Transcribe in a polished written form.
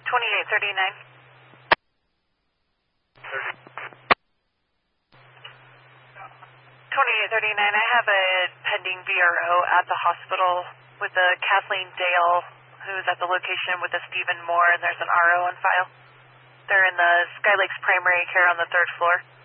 2839. 2839, I have a pending VRO at the hospital with a Kathleen Dale, who's at the location with a Stephen Moore, and there's an RO on file. They're in the Sky Lakes Primary Care on the 3rd floor.